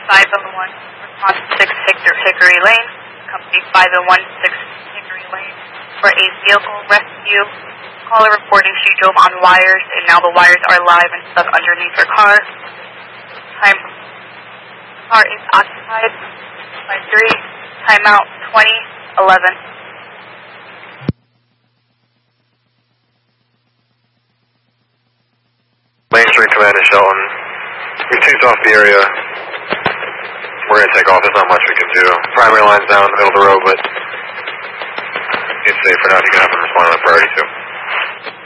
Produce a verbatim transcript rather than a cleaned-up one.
five oh one, response six Hickory, Hickory Lane, company five oh one six Hickory Lane, for a vehicle rescue. Caller reporting she drove on wires, and now the wires are live and stuck underneath her car. Time, car is occupied by three, timeout twenty eleven. Main Street Command is Shelton. We've taped off the area. We're going to take off. There's not much we can do. Primary line's down in the middle of the road, but it's safe for now. You can have them respond on priority two.